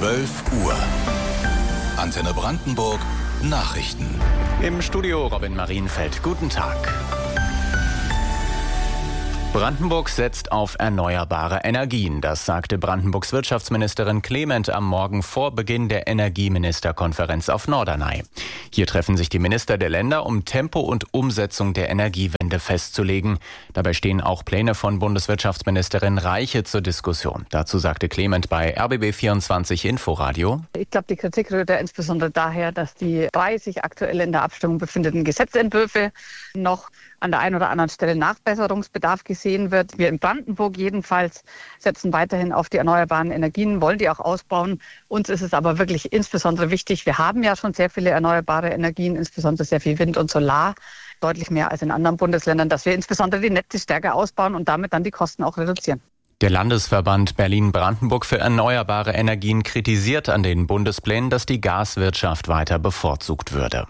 12 Uhr. Antenne Brandenburg Nachrichten. Im Studio Robin Marienfeld. Guten Tag. Brandenburg setzt auf erneuerbare Energien. Das sagte Brandenburgs Wirtschaftsministerin Clement am Morgen vor Beginn der Energieministerkonferenz auf Norderney. Hier treffen sich die Minister der Länder, um Tempo und Umsetzung der Energiewende festzulegen. Dabei stehen auch Pläne von Bundeswirtschaftsministerin Reiche zur Diskussion. Dazu sagte Clement bei RBB24 Inforadio: Ich glaube, die Kritik rührt ja insbesondere daher, dass die 30 aktuell in der Abstimmung befindlichen Gesetzentwürfe noch an der einen oder anderen Stelle Nachbesserungsbedarf gesehen wird. Wir in Brandenburg jedenfalls setzen weiterhin auf die erneuerbaren Energien, wollen die auch ausbauen. Uns ist es aber wirklich insbesondere wichtig, wir haben ja schon sehr viele erneuerbare Energien, insbesondere sehr viel Wind und Solar, deutlich mehr als in anderen Bundesländern, dass wir insbesondere die Netze stärker ausbauen und damit dann die Kosten auch reduzieren. Der Landesverband Berlin-Brandenburg für erneuerbare Energien kritisiert an den Bundesplänen, dass die Gaswirtschaft weiter bevorzugt würde.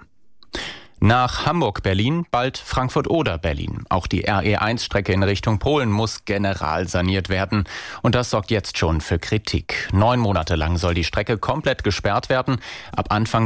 Nach Hamburg-Berlin, bald Frankfurt-Oder-Berlin. Auch die RE1-Strecke in Richtung Polen muss general saniert werden. Und das sorgt jetzt schon für Kritik. 9 Monate lang soll die Strecke komplett gesperrt werden, ab Anfang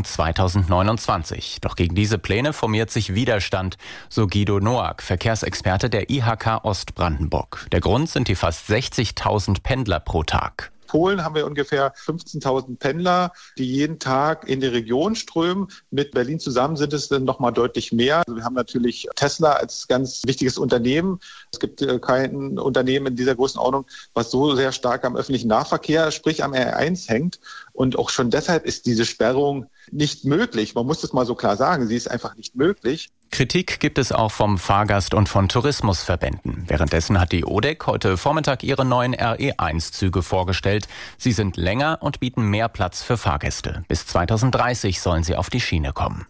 2029. Doch gegen diese Pläne formiert sich Widerstand, so Guido Noack, Verkehrsexperte der IHK Ostbrandenburg. Der Grund sind die fast 60.000 Pendler pro Tag. Polen haben wir ungefähr 15.000 Pendler, die jeden Tag in die Region strömen. Mit Berlin zusammen sind es dann noch mal deutlich mehr. Also wir haben natürlich Tesla als ganz wichtiges Unternehmen. Es gibt kein Unternehmen in dieser Größenordnung, was so sehr stark am öffentlichen Nahverkehr, sprich am R1 hängt. Und auch schon deshalb ist diese Sperrung nicht möglich. Man muss das mal so klar sagen. Sie ist einfach nicht möglich. Kritik gibt es auch vom Fahrgast- und von Tourismusverbänden. Währenddessen hat die ODEC heute Vormittag ihre neuen RE1-Züge vorgestellt. Sie sind länger und bieten mehr Platz für Fahrgäste. Bis 2030 sollen sie auf die Schiene kommen.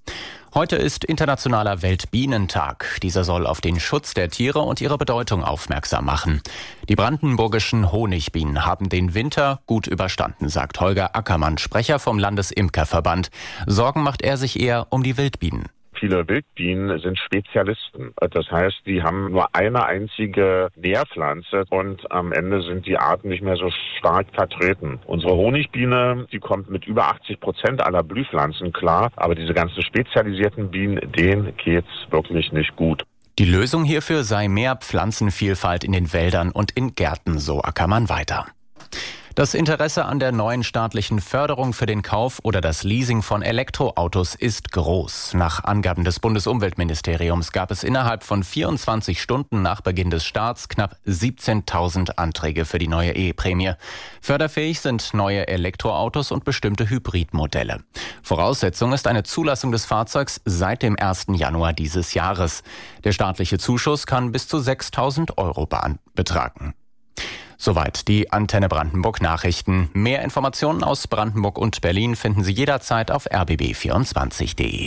Heute ist Internationaler Weltbienentag. Dieser soll auf den Schutz der Tiere und ihre Bedeutung aufmerksam machen. Die brandenburgischen Honigbienen haben den Winter gut überstanden, sagt Holger Ackermann, Sprecher vom Landesimkerverband. Sorgen macht er sich eher um die Wildbienen. Viele Wildbienen sind Spezialisten. Das heißt, die haben nur eine einzige Nährpflanze und am Ende sind die Arten nicht mehr so stark vertreten. Unsere Honigbiene, die kommt mit über 80% aller Blühpflanzen klar, aber diese ganzen spezialisierten Bienen, denen geht's wirklich nicht gut. Die Lösung hierfür sei mehr Pflanzenvielfalt in den Wäldern und in Gärten, so Ackermann weiter. Das Interesse an der neuen staatlichen Förderung für den Kauf oder das Leasing von Elektroautos ist groß. Nach Angaben des Bundesumweltministeriums gab es innerhalb von 24 Stunden nach Beginn des Starts knapp 17.000 Anträge für die neue E-Prämie. Förderfähig sind neue Elektroautos und bestimmte Hybridmodelle. Voraussetzung ist eine Zulassung des Fahrzeugs seit dem 1. Januar dieses Jahres. Der staatliche Zuschuss kann bis zu 6.000 Euro betragen. Soweit die Antenne Brandenburg Nachrichten. Mehr Informationen aus Brandenburg und Berlin finden Sie jederzeit auf rbb24.de.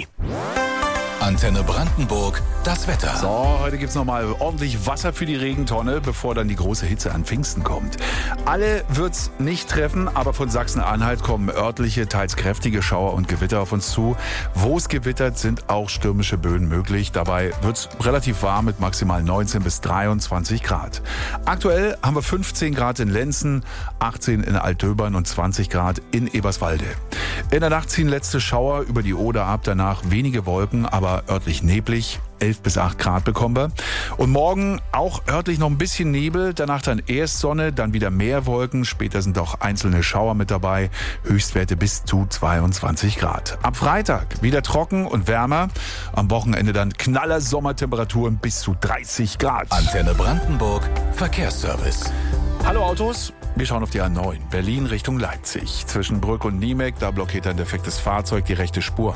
Antenne Brandenburg, das Wetter. So, heute gibt's nochmal ordentlich Wasser für die Regentonne, bevor dann die große Hitze an Pfingsten kommt. Alle wird's nicht treffen, aber von Sachsen-Anhalt kommen örtliche, teils kräftige Schauer und Gewitter auf uns zu. Wo es gewittert, sind auch stürmische Böen möglich. Dabei wird's relativ warm mit maximal 19 bis 23 Grad. Aktuell haben wir 15 Grad in Lenzen, 18 in Altdöbern und 20 Grad in Eberswalde. In der Nacht ziehen letzte Schauer über die Oder ab, danach wenige Wolken, aber örtlich neblig. 11 bis 8 Grad bekommen wir. Und morgen auch örtlich noch ein bisschen Nebel, danach dann erst Sonne, dann wieder mehr Wolken. Später sind auch einzelne Schauer mit dabei. Höchstwerte bis zu 22 Grad. Am Freitag wieder trocken und wärmer. Am Wochenende dann knaller Sommertemperaturen bis zu 30 Grad. Antenne Brandenburg, Verkehrsservice. Hallo Autos. Wir schauen auf die A9, Berlin Richtung Leipzig. Zwischen Brück und Niemek, da blockiert ein defektes Fahrzeug die rechte Spur.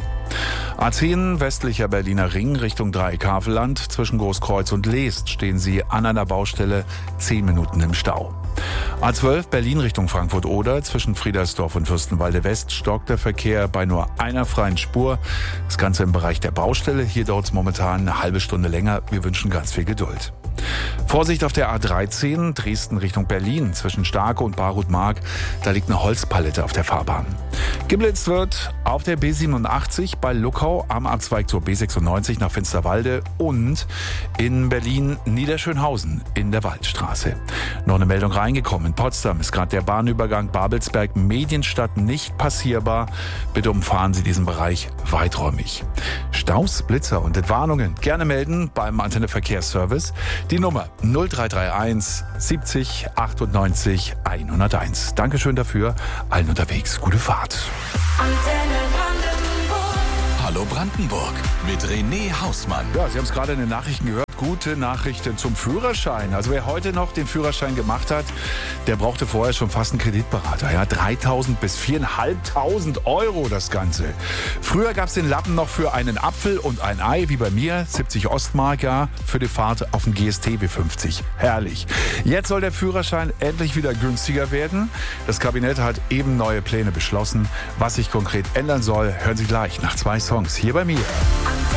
A10, westlicher Berliner Ring Richtung Dreieck-Havelland. Zwischen Großkreuz und Leest stehen Sie an einer Baustelle 10 Minuten im Stau. A12, Berlin Richtung Frankfurt-Oder. Zwischen Friedersdorf und Fürstenwalde West stockt der Verkehr bei nur einer freien Spur. Das Ganze im Bereich der Baustelle. Hier dauert es momentan eine halbe Stunde länger. Wir wünschen ganz viel Geduld. Vorsicht auf der A13, Dresden Richtung Berlin, zwischen Starke und Barut-Mark. Da liegt eine Holzpalette auf der Fahrbahn. Geblitzt wird auf der B87 bei Luckau am Abzweig zur B96 nach Finsterwalde und in Berlin-Niederschönhausen in der Waldstraße. Noch eine Meldung reingekommen. In Potsdam ist gerade der Bahnübergang Babelsberg-Medienstadt nicht passierbar. Bitte umfahren Sie diesen Bereich weiträumig. Staus, Blitzer und Entwarnungen gerne melden beim Antenne Verkehrsservice. Die Nummer 0331 70 98 101. Dankeschön dafür. Allen unterwegs. Gute Fahrt. Hallo Brandenburg mit René Hausmann. Ja, Sie haben es gerade in den Nachrichten gehört. Gute Nachrichten zum Führerschein. Also wer heute noch den Führerschein gemacht hat, der brauchte vorher schon fast einen Kreditberater. Ja, 3.000 bis 4.500 Euro das Ganze. Früher gab es den Lappen noch für einen Apfel und ein Ei, wie bei mir, 70 Ostmark, ja, für die Fahrt auf den GST B50. Herrlich. Jetzt soll der Führerschein endlich wieder günstiger werden. Das Kabinett hat eben neue Pläne beschlossen. Was sich konkret ändern soll, hören Sie gleich nach 2 Songs hier bei mir.